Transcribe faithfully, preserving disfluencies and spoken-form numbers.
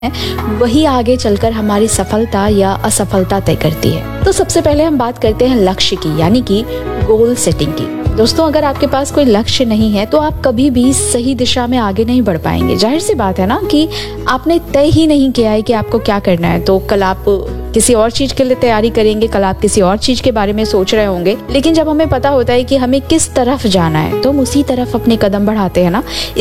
हैं वही आगे चलकर हमारी सफलता या असफलता तय करती है। तो सबसे पहले हम बात करते हैं लक्ष्य की, यानी कि गोल सेटिंग की। दोस्तों, अगर आपके पास कोई लक्ष्य नहीं है तो आप कभी भी सही दिशा में आगे नहीं बढ़ पाएंगे। जाहिर सी बात है ना कि आपने तय ही नहीं किया है कि आपको क्या करना है, तो कल आप किसी और चीज के लिए तैयारी करेंगे, कल आप किसी और चीज के बारे में सोच रहे होंगे। लेकिन जब हमें पता होता है कि हमें किस तरफ जाना है तो हम उसी तरफ अपने कदम बढ़ाते हैं ना।